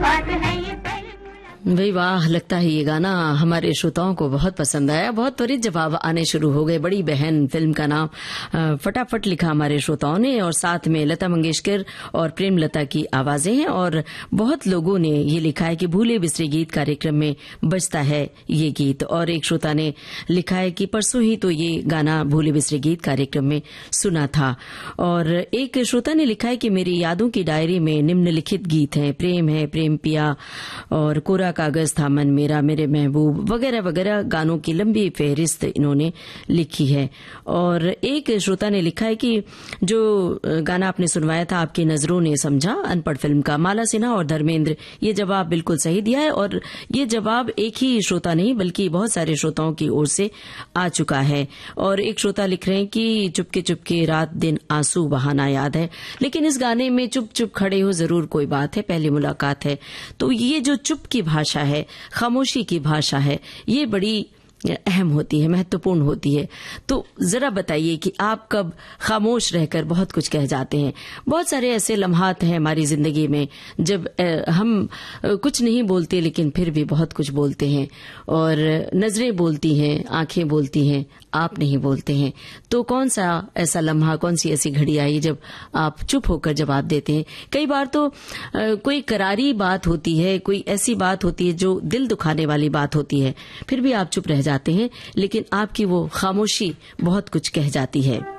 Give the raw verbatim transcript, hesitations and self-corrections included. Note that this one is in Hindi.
बात है ये। भाई वाह, लगता है ये गाना हमारे श्रोताओं को बहुत पसंद आया। बहुत त्वरित जवाब आने शुरू हो गए। बड़ी बहन फिल्म का नाम फटाफट लिखा हमारे श्रोताओं ने, और साथ में लता मंगेशकर और प्रेमलता की आवाजें हैं। और बहुत लोगों ने ये लिखा है कि भूले बिसरे गीत कार्यक्रम में बजता है ये गीत। और एक श्रोता ने लिखा है कि परसों ही तो ये गाना भूले बिसरे गीत कार्यक्रम में सुना था। और एक श्रोता ने लिखा है कि मेरी यादों की डायरी में निम्नलिखित गीत हैं, प्रेम है, प्रेम पिया, और कोरा कागज था मन मेरा, मेरे महबूब, वगैरह वगैरह गानों की लंबी फहरिस्त इन्होंने लिखी है। और एक श्रोता ने लिखा है कि जो गाना आपने सुनवाया था आपकी नजरों ने समझा, अनपढ़ फिल्म का, माला सिन्हा और धर्मेंद्र, ये जवाब बिल्कुल सही दिया है। और ये जवाब एक ही श्रोता नहीं बल्कि बहुत सारे श्रोताओं की ओर से आ चुका है। और एक श्रोता लिख रहे हैं कि चुपके चुपके रात दिन आंसू बहाना याद है, लेकिन इस गाने में चुप चुप खड़े हो जरूर कोई बात है, पहली मुलाकात है। तो ये जो चुप की भाषा है, खामोशी की भाषा है, ये बड़ी अहम होती है, महत्वपूर्ण होती है। तो जरा बताइए कि आप कब खामोश रहकर बहुत कुछ कह जाते हैं। बहुत सारे ऐसे लम्हात हैं हमारी जिंदगी में जब हम कुछ नहीं बोलते लेकिन फिर भी बहुत कुछ बोलते हैं, और नजरें बोलती हैं, आंखें बोलती हैं, आप नहीं बोलते हैं। तो कौन सा ऐसा लम्हा, कौन सी ऐसी घड़ी आई जब आप चुप होकर जवाब देते हैं। कई बार तो कोई करारी बात होती है, कोई ऐसी बात होती है जो दिल दुखाने वाली बात होती है, फिर भी आप चुप रह जाते हैं, लेकिन आपकी वो खामोशी बहुत कुछ कह जाती है।